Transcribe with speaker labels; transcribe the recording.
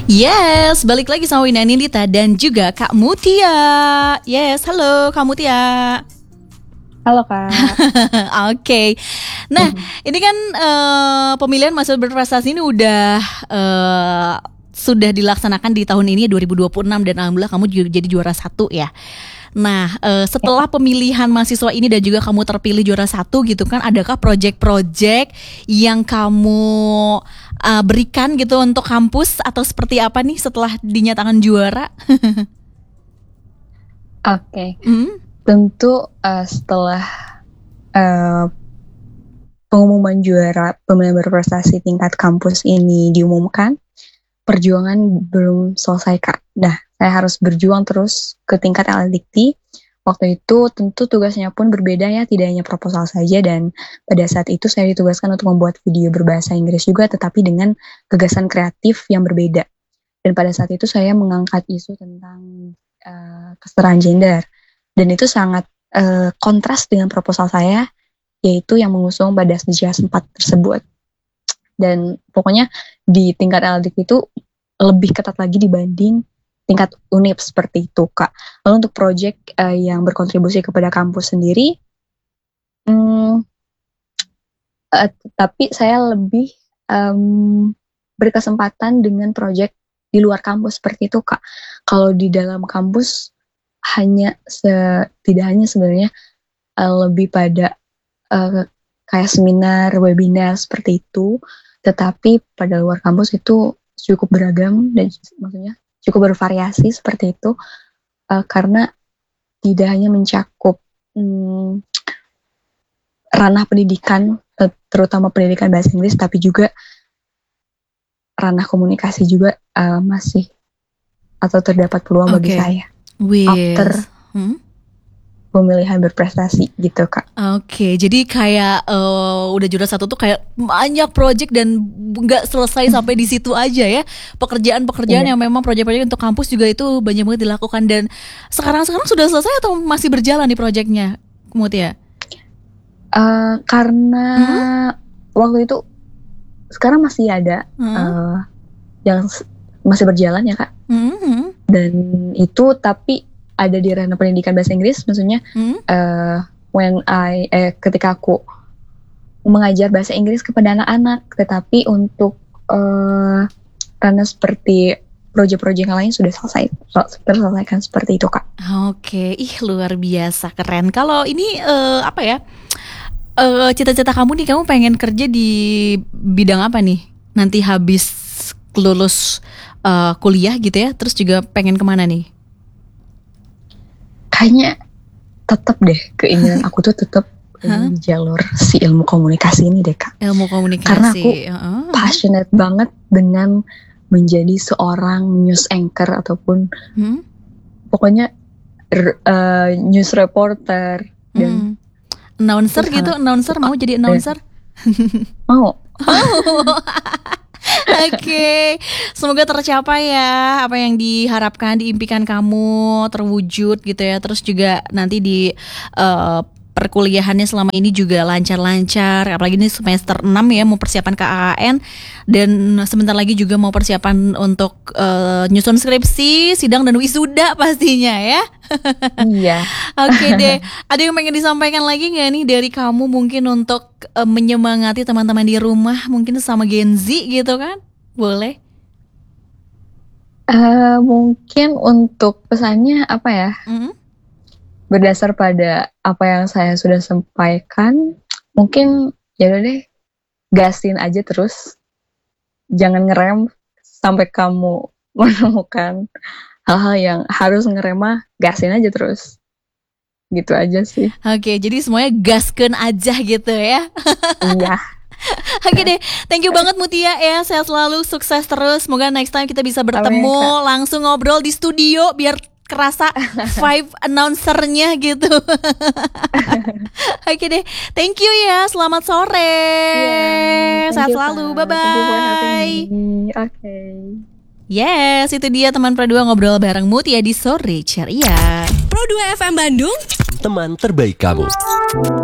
Speaker 1: Yes, balik lagi sama Wina Nindita dan juga Kak Mutia. Yes, halo Kak Mutia.
Speaker 2: Halo Kak.
Speaker 1: Oke. Nah, ini kan pemilihan mahasiswa berprestasi ini sudah dilaksanakan di tahun ini 2026 dan alhamdulillah kamu jadi juara 1 ya. Nah, setelah pemilihan mahasiswa ini dan juga kamu terpilih juara 1 gitu kan, adakah project-project yang kamu berikan gitu untuk kampus atau seperti apa nih setelah dinyatakan juara?
Speaker 2: Oke. Tentu setelah pengumuman juara pemilihan berprestasi tingkat kampus ini diumumkan, perjuangan belum selesai Kak. Nah, saya harus berjuang terus ke tingkat LLDikti. Waktu itu tentu tugasnya pun berbeda ya, tidak hanya proposal saja, dan pada saat itu saya ditugaskan untuk membuat video berbahasa Inggris juga, tetapi dengan gagasan kreatif yang berbeda. Dan pada saat itu saya mengangkat isu tentang kesetaraan gender, dan itu sangat kontras dengan proposal saya, yaitu yang mengusung pada SDGs 4 tersebut. Dan pokoknya di tingkat LLDikti itu lebih ketat lagi dibanding tingkat UNIP seperti itu Kak. Lalu untuk proyek yang berkontribusi kepada kampus sendiri, tapi saya lebih berkesempatan dengan proyek di luar kampus seperti itu Kak. Kalau di dalam kampus tidak hanya sebenarnya lebih pada kayak seminar, webinar seperti itu, tetapi pada luar kampus itu cukup beragam dan maksudnya cukup bervariasi seperti itu, karena tidak hanya mencakup ranah pendidikan, terutama pendidikan bahasa Inggris, tapi juga ranah komunikasi juga masih atau terdapat peluang bagi saya after pemilihan berprestasi gitu Kak.
Speaker 1: Oke, jadi kayak udah juara 1 tuh kayak banyak project dan nggak selesai sampai di situ aja ya. Pekerjaan-pekerjaan yang memang project-project untuk kampus juga itu banyak banget dilakukan. Dan sekarang sudah selesai atau masih berjalan nih projectnya, Mutia?
Speaker 2: Karena waktu itu sekarang masih ada yang masih berjalan ya Kak. Dan itu tapi ada di ranah pendidikan bahasa Inggris, maksudnya ketika aku mengajar bahasa Inggris kepada anak-anak, tetapi untuk ranah seperti proyek-proyek yang lain sudah terselesaikan seperti itu Kak.
Speaker 1: Oke, luar biasa keren. Kalau ini cita-cita kamu nih, kamu pengen kerja di bidang apa nih? Nanti habis lulus kuliah gitu ya, terus juga pengen kemana nih?
Speaker 2: Kayaknya tetap deh keinginan aku tuh tetap di jalur si ilmu komunikasi ini deh Kak.
Speaker 1: Ilmu komunikasi.
Speaker 2: Karena aku passionate banget dengan menjadi seorang news anchor ataupun pokoknya news reporter dan
Speaker 1: announcer gitu, mau jadi announcer?
Speaker 2: Mau.
Speaker 1: Oke, semoga tercapai ya apa yang diharapkan, diimpikan kamu terwujud gitu ya. Terus juga nanti di perkuliahannya selama ini juga lancar-lancar. Apalagi ini semester 6 ya, mau persiapan KKN. Dan sebentar lagi juga mau persiapan untuk nyusun skripsi, sidang dan wisuda pastinya ya.
Speaker 2: Iya.
Speaker 1: Oke deh, ada yang pengen disampaikan lagi gak nih dari kamu mungkin untuk menyemangati teman-teman di rumah, mungkin sama Gen Z gitu kan? Boleh?
Speaker 2: Mungkin untuk pesannya apa ya? Berdasar pada apa yang saya sudah sampaikan, mungkin ya udah deh, gasin aja terus. Jangan ngerem sampai kamu menemukan hal-hal yang harus ngerem, gasin aja terus. Gitu aja sih.
Speaker 1: Oke, jadi semuanya gaskeun aja gitu ya.
Speaker 2: Iya.
Speaker 1: Oke deh, thank you banget Mutia ya. Sehat selalu, sukses terus. Semoga next time kita bisa bertemu, langsung ngobrol di studio biar kerasa vibe announcernya gitu. Oke deh, thank you ya. Selamat sore. Sehat selalu. Bye bye.
Speaker 2: Oke.
Speaker 1: Yes, itu dia teman Pro 2 ngobrol bareng Mutia di Sore Ceria.
Speaker 3: Pro 2 FM Bandung,
Speaker 4: teman terbaik kamu.